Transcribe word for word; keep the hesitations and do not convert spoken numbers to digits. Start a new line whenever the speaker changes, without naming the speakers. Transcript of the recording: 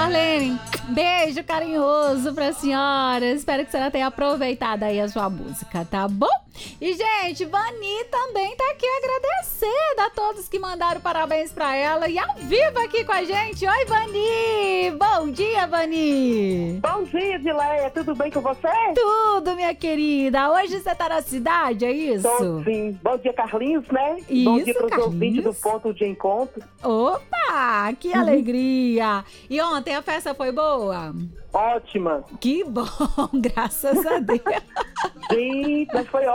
Marlene, beijo carinhoso pra senhora. Espero que a senhora tenha aproveitado aí a sua música, tá bom? E, gente, Vani também tá aqui agradecendo a todos que mandaram parabéns pra ela e ao vivo aqui com a gente. Oi, Vani! Bom dia, Vani!
Bom dia, Dileia. Tudo bem com você?
Tudo, minha querida. Hoje você tá na cidade, é isso?
Tô, sim. Bom dia, Carlinhos, né?
Isso,
Bom dia pros
Carlinhos.
ouvintes do Ponto de Encontro.
Opa, que alegria! E ontem a festa foi boa?
Ótima.
Que bom, graças a Deus.
Sim, mas foi